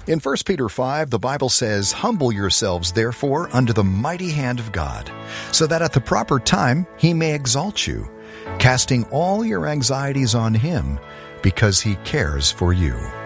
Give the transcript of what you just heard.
In 1 Peter 5, the Bible says, "Humble yourselves, therefore, under the mighty hand of God, so that at the proper time he may exalt you, casting all your anxieties on him, because he cares for you."